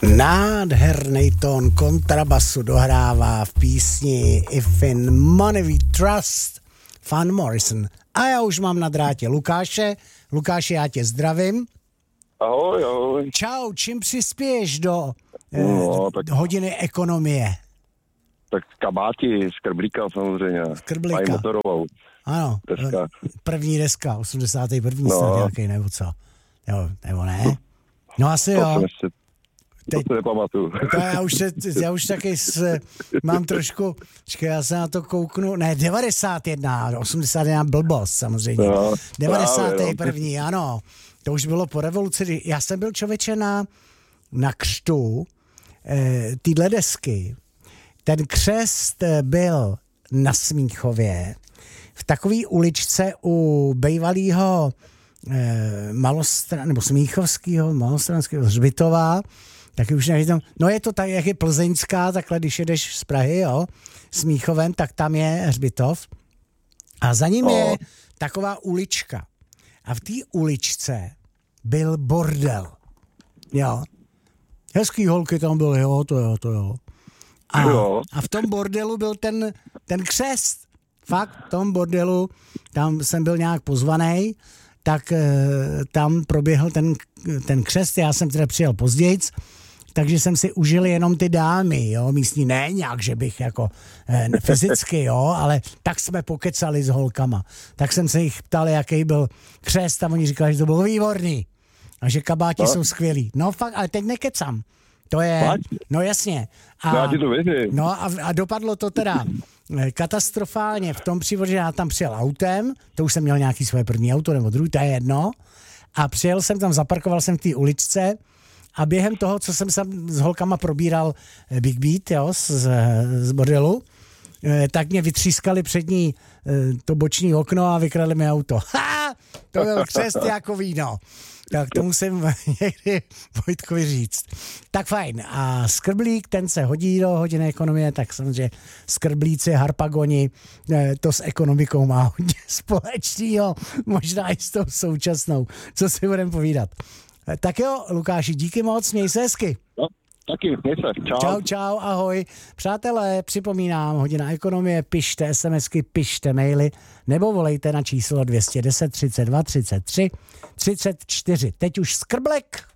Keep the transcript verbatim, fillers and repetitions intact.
Nádherný tón kontrabasu dohrává v písni If in Money We Trust Van Morrison. A já už mám na drátě Lukáše. Lukáši, já tě zdravím. Ahoj, ahoj. Čau, čím přispěješ do no, eh, tak, hodiny ekonomie? Tak kabáti, skrblíka samozřejmě. Skrblíka. Mají motorovou. Ano, deska. První deska, osmdesátý první No. snad nějaký, nebo co? Jo, nebo ne? No asi To jo. jsem ještě, Teď- to si nepamatuju. To já už, se, já už taky s, mám trošku, čekaj, já se na to kouknu, ne, devadesát jedna, osmdesát jedna blbost samozřejmě, No, devadesátý právě, no. první, ano, to už bylo po revoluci, já jsem byl člověče na, na křtu eh, týhle desky, ten křest eh, byl na Smíchově, v takové uličce u bývalého eh, malostran, nebo Smíchovského, malostranského hřbitova, taky už nevídám, no je to tak, jak je plzeňská, takhle když jedeš z Prahy, jo, Smíchovem, tak tam je hřbitov a za ním No. je taková ulička a v té uličce byl bordel, jo, hezký holky tam byly, jo, to jo, to jo. A, Jo. a v tom bordelu byl ten, ten křest, fakt, v tom bordelu, tam jsem byl nějak pozvaný, tak e, tam proběhl ten, ten křest, já jsem teda přijel pozdějc, takže jsem si užil jenom ty dámy, jo, místní, ne nějak, že bych jako e, fyzicky, jo, ale tak jsme pokecali s holkama. Tak jsem se jich ptal, jaký byl křest a oni říkali, že to bylo výborný a že kabáti No. jsou skvělí. No fakt, ale teď nekecám. To je, Fakt? no jasně. No, já ti to věřím. No a, a dopadlo to teda eh, katastrofálně v tom případě, že já tam přijel autem, to už jsem měl nějaký svoje první auto nebo druhý, to je jedno, a přijel jsem tam, zaparkoval jsem v té uličce a během toho, co jsem tam s holkama probíral eh, Big Beat, jo, z, z bordelu, eh, tak mě vytřískali přední eh, to boční okno a vykradli mi auto. Ha! To byl křest jako víno. Tak to musím někdy Vojtkovi říct. Tak fajn. A skrblík, ten se hodí do hodiny ekonomie, tak samozřejmě skrblíci, harpagoni, eh, to s ekonomikou má hodně společného, možná i s tou současnou. Co si budeme povídat. Eh, Tak jo, Lukáši, díky moc, měj se hezky. No, taky, měj se. Čau. Čau, čau, ahoj. Přátelé, připomínám, hodina ekonomie, pište SMSky, pište maily, nebo volejte na číslo dvě deset třicet dva třicet tři třicet čtyři. Teď už skrblek.